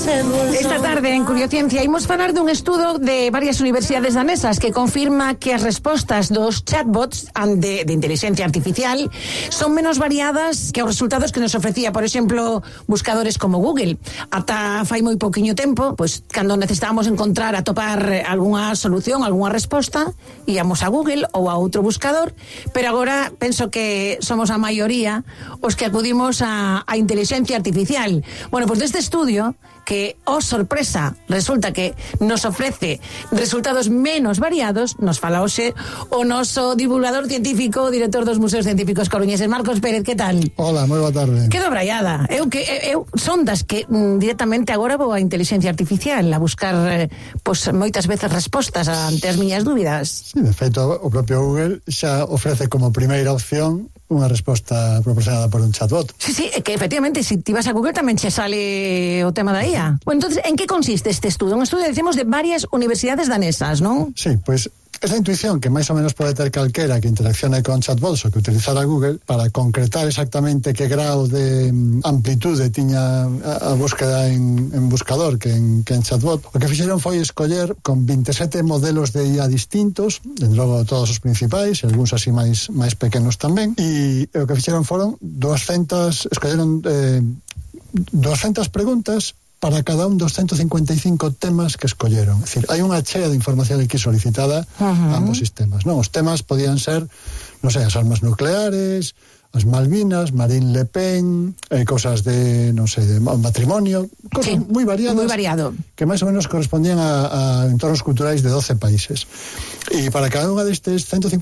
Esta tarde en Curiociencia imos falar dun estudo de varias universidades danesas que confirma que as respostas dos chatbots de inteligencia artificial son menos variadas que os resultados que nos ofrecía, por exemplo, buscadores como Google. Ata fai moi pouquiño tempo, pois cando necesitábamos encontrar, atopar algunha solución, algunha resposta, íamos a Google ou a outro buscador, pero agora penso que somos a maioría os que acudimos a inteligencia artificial. Bueno, pois deste estudio que, oh sorpresa, resulta que nos ofrece resultados menos variados, nos fala hoxe o noso divulgador científico, director dos Museos Científicos Coruñeses, Marcos Pérez, que tal? Hola, moi boa tarde. Que dobrallada. Eu son das que directamente agora vou a inteligencia artificial a buscar moitas veces respostas ante as miñas dúbidas. Sí, de feito, o propio Google xa ofrece como primeira opción unha resposta proporcionada por un chatbot. Sí, que efectivamente, se ti vas a Google tamén che sale o tema da IA. Bueno, entonces, en que consiste este estudo? Un estudo, decimos, de varias universidades danesas, non? Sí, pois esa intuición que máis ou menos pode ter calquera que interaccione con chatbots ou que utilizara Google para concretar exactamente que grau de amplitude tiña a búsqueda en buscador que en chatbot, o que fixeron foi escoller con 27 modelos de IA distintos, de logo todos os principais e algúns así máis pequenos tamén, e o que fixeron foron 200 preguntas para cada un dos 155 temas que escolleron. É dicir, hai unha chea de información aquí solicitada a ambos sistemas, non? Os temas podían ser, non sei, as armas nucleares, as Malvinas, Marine Le Pen, cosas de, non sei, de matrimonio, cosas moi variadas. Moi variado. Que máis ou menos correspondían a entornos culturais de 12 países. E para cada unha destes 150